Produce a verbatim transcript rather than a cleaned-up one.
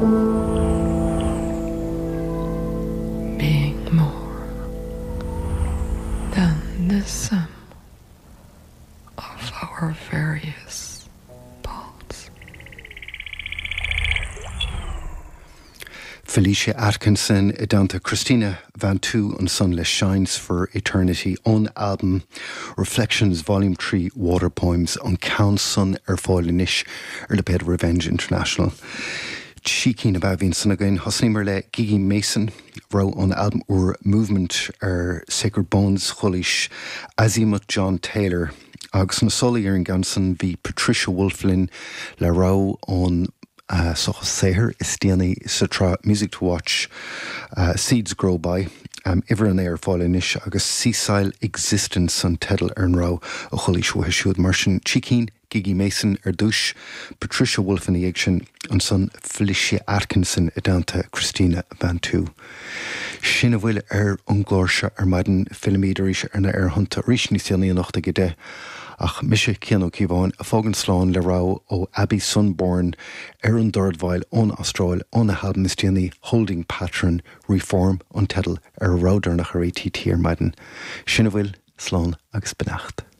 being more than the sum of our various parts. Felicia Atkinson i danta Christina Van Tu on Sunless Shines for Eternity on album Reflections Volume three Water Poems on Count Sun ar Fáilinish ar le bed Revenge International. Cheeking about Vin Sunagain, Hosnimer le Gigi Mason wrote on album or Movement ar Sacred Bones Chulish Azimut John Taylor agus na Solier and Ganson v Patricia Wolflin le rau on Uh, so Seher is Diani Sutra Music to Watch uh, Seeds Grow By um, Iver an Air Fáilinish agus Seasile Existence on Teddle Ernrow a Chulish Wahishud Martian Chikeen Gigi Mason ar Dush Patricia Wolf in the Action on son Felicia Atkinson Idanta Christina Van Tu Shinavil er Unglorsha ar Madden Filmiderish ar na ar Hunta Rishni Siani Nochta Gide ach mishe Keanu Kivon a Fogan Slán le rau o Abby Sunborn Aaron Dordvile on Austral on a Halbnistiani Holding Patron Reform on Teddle ar Rauder nach Hariti Tier Madden Shinavil Slán agus Benacht.